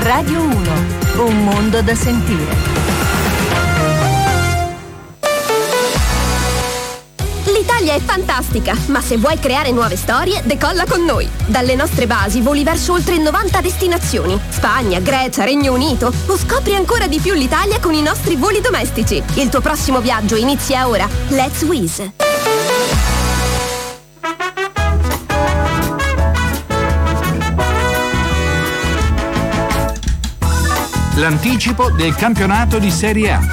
Radio 1, un mondo da sentire. L'Italia è fantastica, ma se vuoi creare nuove storie, decolla con noi. Dalle nostre basi voli verso oltre 90 destinazioni. Spagna, Grecia, Regno Unito. O scopri ancora di più l'Italia con i nostri voli domestici. Il tuo prossimo viaggio inizia ora. Let's Wizz. L'anticipo del campionato di Serie A.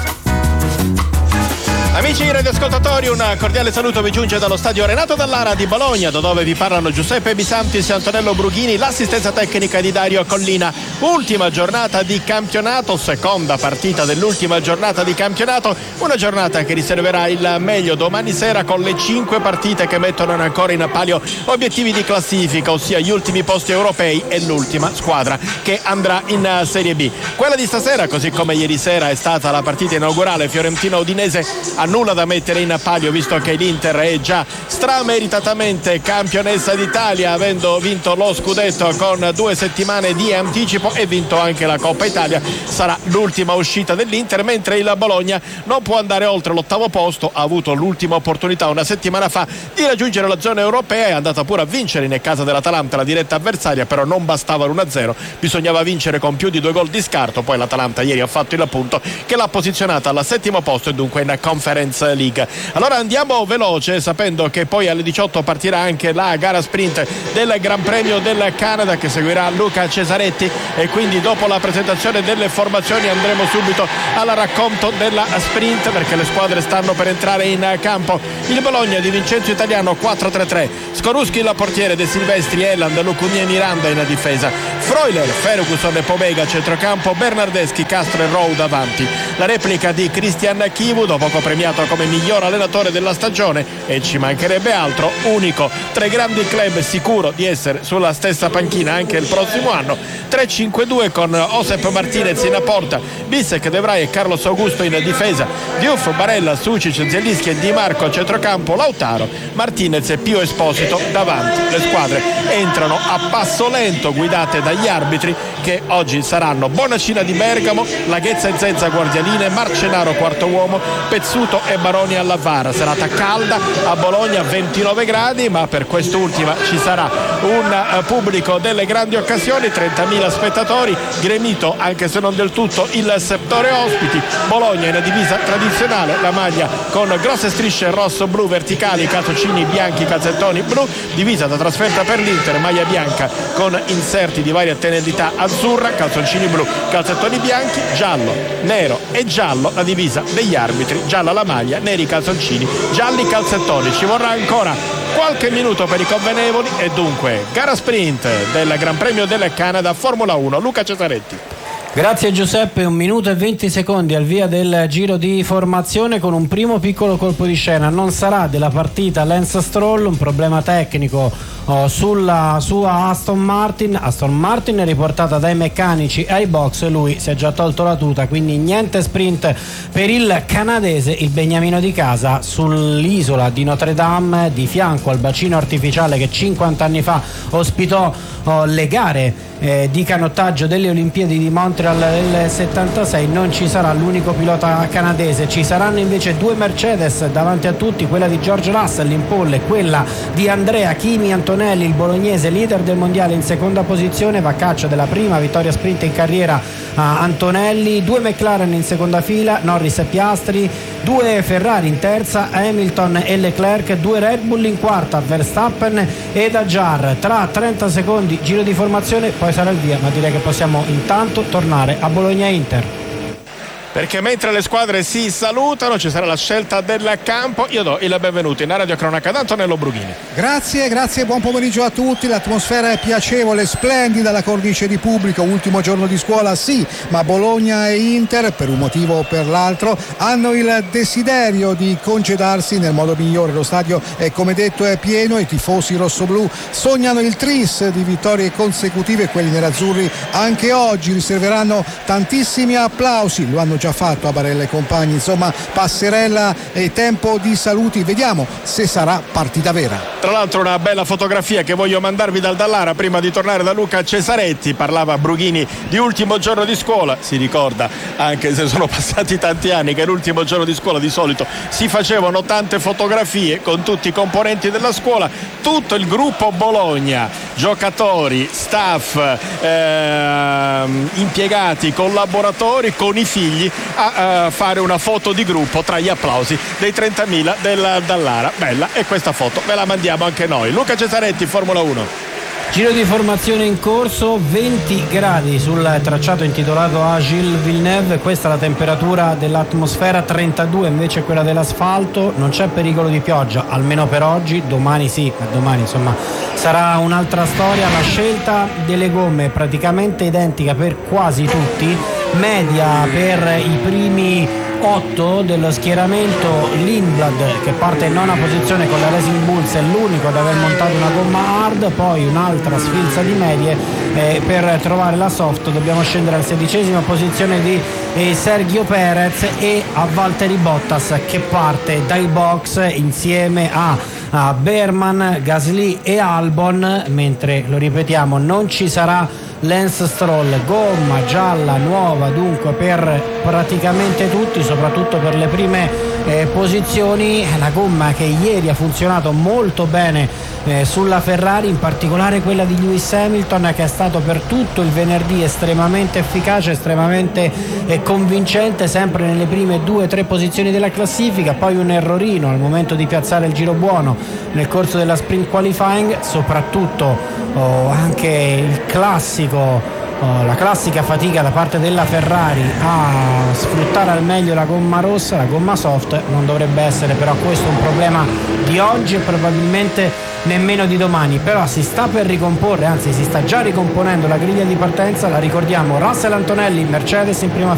Amici radioascoltatori, un cordiale saluto vi giunge dallo stadio Renato Dallara di Bologna, da dove vi parlano Giuseppe Bisantis e Antonello Brughini, l'assistenza tecnica di Dario Collina. Ultima giornata di campionato, seconda partita dell'ultima giornata di campionato, una giornata che riserverà il meglio domani sera con le 5 partite che mettono ancora in palio obiettivi di classifica, ossia gli ultimi posti europei e l'ultima squadra che andrà in Serie B. Quella di stasera, così come ieri sera è stata la partita inaugurale Fiorentina-Udinese, ha nulla da mettere in palio, visto che l'Inter è già strameritatamente campionessa d'Italia, avendo vinto lo scudetto con 2 settimane di anticipo e vinto anche la Coppa Italia. Sarà l'ultima uscita dell'Inter, mentre il Bologna non può andare oltre l'8° posto. Ha avuto l'ultima opportunità una settimana fa di raggiungere la zona europea, è andata pure a vincere in casa dell'Atalanta, la diretta avversaria, però non bastava l'1-0, bisognava vincere con più di 2 gol di scarto. Poi l'Atalanta ieri ha fatto il punto che l'ha posizionata al 7° posto e dunque in Conference League. Allora andiamo veloce, sapendo che poi alle 18 partirà anche la gara sprint del Gran Premio del Canada, che seguirà Luca Cesaretti, e quindi dopo la presentazione delle formazioni andremo subito al racconto della sprint, perché le squadre stanno per entrare in campo. Il Bologna di Vincenzo Italiano 4-3-3, Skorusky il portiere, De Silvestri, Eland, Lucumí e Miranda in difesa, Freuler, Ferguson e Pobega centrocampo, Bernardeschi, Castro e Rowe davanti. La replica di Christian Chivu, da poco premiato come miglior allenatore della stagione, e ci mancherebbe altro, unico tra i grandi club, sicuro di essere sulla stessa panchina anche il prossimo anno. 3-5-2 con Josep Martinez in porta, Bissek, De Vrij e Carlos Augusto in difesa, Diouf, Barella, Sucic, Zielinski e Di Marco a centrocampo, Lautaro, Martinez e Pio Esposito davanti. Le squadre entrano a passo lento, guidate dagli arbitri, che oggi saranno Bonacina di Bergamo, Laghezza e Zezza guardialine, Marcenaro quarto uomo, Pezzuto e Baroni alla VAR. Serata calda a Bologna, 29 gradi, ma per quest'ultima ci sarà un pubblico delle grandi occasioni, 30.000 spettatori, gremito anche se non del tutto il settore ospiti. Bologna in divisa tradizionale, la maglia con grosse strisce rosso-blu verticali, calzoncini bianchi, calzettoni blu, divisa da trasferta per l'Inter, maglia bianca con inserti di varia tonalità azzurra, calzoncini blu, calzettoni bianchi, giallo, nero e giallo la divisa degli arbitri, gialla la maglia, neri i calzoncini, gialli i calzettoni. Ci vorrà ancora qualche minuto per i convenevoli e dunque gara sprint del Gran Premio del Canada, Formula 1, Luca Cesaretti. Grazie Giuseppe, 1 minuto e 20 secondi al via del giro di formazione, con un primo piccolo colpo di scena. Non sarà della partita Lance Stroll, un problema tecnico sulla sua Aston Martin è riportata dai meccanici ai box, lui si è già tolto la tuta, quindi niente sprint per il canadese, il beniamino di casa, sull'isola di Notre Dame, di fianco al bacino artificiale che 50 anni fa ospitò le gare di canottaggio delle Olimpiadi di Montreal del 76. Non ci sarà l'unico pilota canadese, ci saranno invece 2 Mercedes davanti a tutti, quella di George Russell in pole, quella di Andrea Kimi Antonelli, il bolognese leader del mondiale, in seconda posizione, va a caccia della prima vittoria sprint in carriera a Antonelli. 2 McLaren in seconda fila, Norris e Piastri, 2 Ferrari in terza, Hamilton e Leclerc, 2 Red Bull in quarta, Verstappen ed Adjar. Tra 30 secondi giro di formazione, poi sarà il via, ma direi che possiamo intanto tornare a Bologna-Inter, perché mentre le squadre si salutano ci sarà la scelta del campo. Io do il benvenuto in Radio Cronaca ad Antonello Brughini. Grazie, buon pomeriggio a tutti. L'atmosfera è piacevole, splendida, la cornice di pubblico, ultimo giorno di scuola sì, ma Bologna e Inter, per un motivo o per l'altro, hanno il desiderio di congedarsi nel modo migliore. Lo stadio è, come detto, è pieno, i tifosi rossoblù sognano il tris di vittorie consecutive, quelli nerazzurri anche oggi riserveranno tantissimi applausi, lo hanno già già fatto a Barella e compagni. Insomma, passerella e tempo di saluti, vediamo se sarà partita vera. Tra l'altro una bella fotografia che voglio mandarvi dal Dallara prima di tornare da Luca Cesaretti. Parlava Brughini di ultimo giorno di scuola, si ricorda, anche se sono passati tanti anni, che l'ultimo giorno di scuola di solito si facevano tante fotografie con tutti i componenti della scuola, tutto il gruppo Bologna, giocatori, staff, impiegati, collaboratori con i figli a fare una foto di gruppo tra gli applausi dei 30.000 del Dallara. Bella, e questa foto ve la mandiamo anche noi. Luca Cesaretti, Formula 1. Giro di formazione in corso, 20 gradi sul tracciato intitolato a Gilles Villeneuve, questa è la temperatura dell'atmosfera, 32 invece quella dell'asfalto, non c'è pericolo di pioggia, almeno per oggi, domani sì, ma domani insomma sarà un'altra storia. La scelta delle gomme è praticamente identica per quasi tutti, media per i primi 8 dello schieramento. Lindblad, che parte in nona posizione con la Racing Bulls, è l'unico ad aver montato una gomma hard, poi un'altra sfilza di medie. Per trovare la soft dobbiamo scendere al 16ª posizione di Sergio Perez e a Valtteri Bottas, che parte dai box insieme a Behrman, Gasly e Albon, mentre, lo ripetiamo, non ci sarà Lance Stroll. Gomma gialla nuova dunque per praticamente tutti, soprattutto per le prime posizioni. La gomma che ieri ha funzionato molto bene sulla Ferrari, in particolare quella di Lewis Hamilton, che è stato per tutto il venerdì estremamente efficace, estremamente convincente, sempre nelle prime 2-3 posizioni della classifica. Poi un errorino al momento di piazzare il giro buono nel corso della sprint qualifying, soprattutto anche il la classica fatica da parte della Ferrari a sfruttare al meglio la gomma rossa, la gomma soft. Non dovrebbe essere però questo un problema di oggi e probabilmente nemmeno di domani, però si sta per ricomporre, anzi si sta già ricomponendo la griglia di partenza. La ricordiamo: Russell Antonelli, Mercedes in prima